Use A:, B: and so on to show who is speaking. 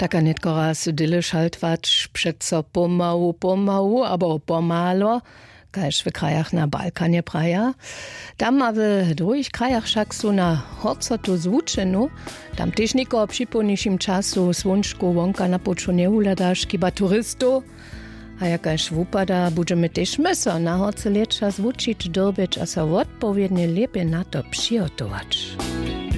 A: Taka netkora sydyle szaltwać przeco pomału, albo pomalo, kaž w krajach na Balkanie praja. Tam a w drugich krajach však sú na horcotu zvučenu, tam tež nikoho připomniším času svunčku wonka na poču neuhľadaš, kiba turistov. A jakaž wupada, budeme tež myso na horce lecza zvučiť, dobyć, a sa odpowiednie lepiej na to przygotować.